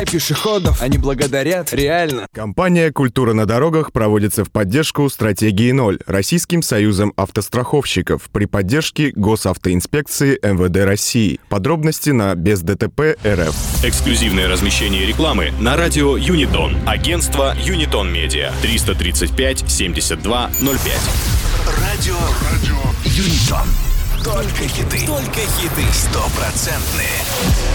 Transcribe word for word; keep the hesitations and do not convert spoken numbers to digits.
пешеходов, они благодарят, реально. Компания «Культура на дорогах» проводится в поддержку стратегии ноль Российским союзом автостраховщиков при поддержке Госавтоинспекции эм вэ дэ России. Подробности на без дэ тэ пэ точка эр эф. Эксклюзивное размещение рекламы на радио Юнитон. Агентство Юнитон Медиа. триста тридцать пять семьдесят два ноль пять. Радио, радио Юнитон. Только хиты. Только хиты. Стопроцентные.